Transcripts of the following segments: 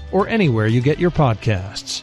or anywhere you get your podcasts.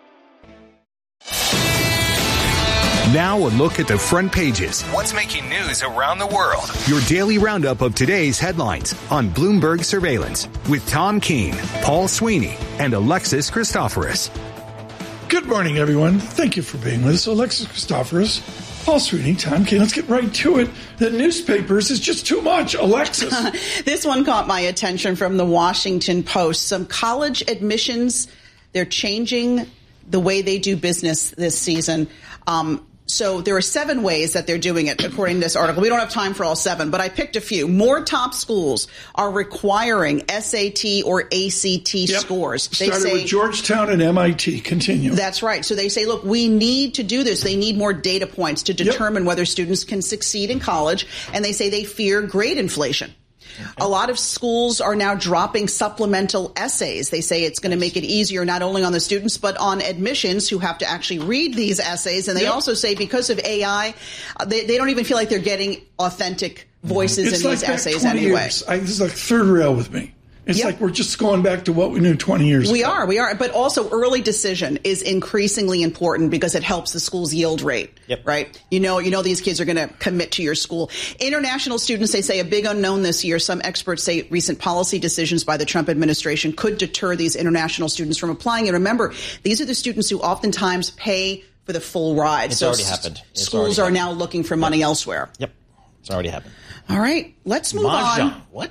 Now a look at the front pages. What's making news around the world? Your daily roundup of today's headlines on Bloomberg Surveillance with Tom Keene, Paul Sweeney, and Alexis Christoforous. Good morning, everyone. Thank you for being with us. Alexis Christoforous, Paul Sweeney, Tom Keene. Let's get right to it. The newspapers is just too much. Alexis. This one caught my attention from the Washington Post. Some college admissions, they're changing the way they do business this season. So there are 7 ways that they're doing it, according to this article. We don't have time for all 7, but I picked a few. More top schools are requiring SAT or ACT scores. They started with Georgetown and MIT. Continue. That's right. So they say, look, we need to do this. They need more data points to determine whether students can succeed in college. And they say they fear grade inflation. Okay. A lot of schools are now dropping supplemental essays. They say it's going to make it easier not only on the students, but on admissions who have to actually read these essays. And they also say because of AI, they don't even feel like they're getting authentic voices in these essays anyway. This is like third rail with me. It's like we're just going back to what we knew 20 years ago. We are. But also early decision is increasingly important because it helps the school's yield rate, right? You know these kids are going to commit to your school. International students, they say a big unknown this year. Some experts say recent policy decisions by the Trump administration could deter these international students from applying. And remember, these are the students who oftentimes pay for the full ride. It's already happened. Schools are now looking for money elsewhere. Yep. It's already happened. All right, let's move Mahjong. on. What?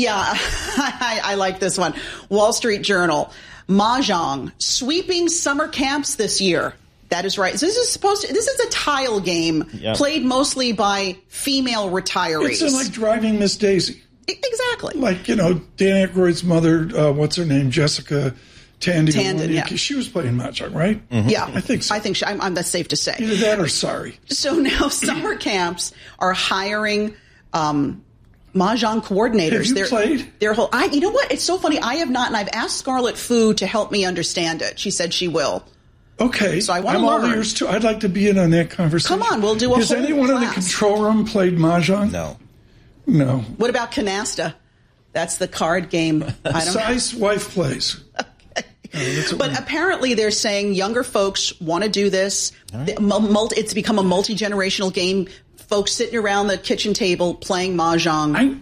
I like this one. Wall Street Journal. Mahjong sweeping summer camps this year. That is right. So this is a tile game played mostly by female retirees. It's like Driving Miss Daisy. Exactly. Like, Dan Aykroyd's mother, what's her name? Jessica Tandon. She was playing Mahjong, right? Mm-hmm. Yeah. I think so. I think that's safe to say. Either that or sorry. So now summer camps are hiring Mahjong coordinators. Have you played? You know what? It's so funny. I have not, and I've asked Scarlet Fu to help me understand it. She said she will. Okay. So I want to learn. All ears too. I'd like to be in on that conversation. Come on, we'll do a Has whole anyone class. in the control room played Mahjong? No. What about Canasta? That's the card game. Sai's wife plays. But apparently they're saying younger folks want to do this. Right. It's become a multi-generational game. Folks sitting around the kitchen table playing Mahjong.